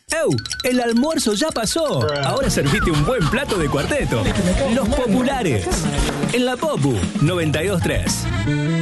¡Ew! El almuerzo ya pasó. Ahora servite un buen plato de cuarteto. Los populares. En la Popu 92.3.